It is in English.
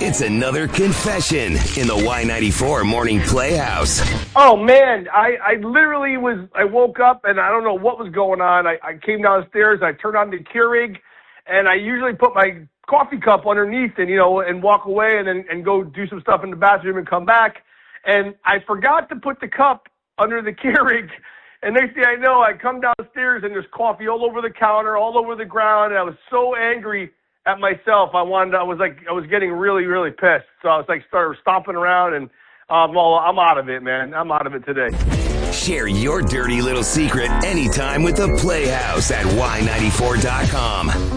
It's another confession in the Y94 Morning Playhouse. Oh, man, I literally I woke up and I don't know what was going on. I came downstairs, I turned on the Keurig, and I usually put my coffee cup underneath and walk away and go do some stuff in the bathroom and come back. And I forgot to put the cup under the Keurig. And next thing I know, I come downstairs and there's coffee all over the counter, all over the ground. And I was so angry at myself. I was getting really, really pissed. So I was started stomping around and I'm out of it, man. I'm out of it today. Share your dirty little secret anytime with the Playhouse at Y94.com.